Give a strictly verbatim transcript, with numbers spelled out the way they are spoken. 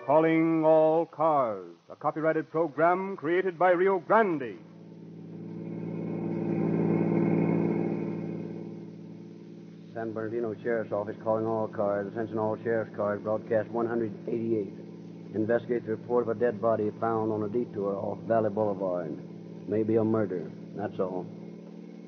Calling All Cars, a copyrighted program created by Rio Grande. San Bernardino Sheriff's Office calling all cars. Attention all sheriff's cars. Broadcast one eighty-eight. Investigate the report of a dead body found on a detour off Valley Boulevard. Maybe a murder. That's all.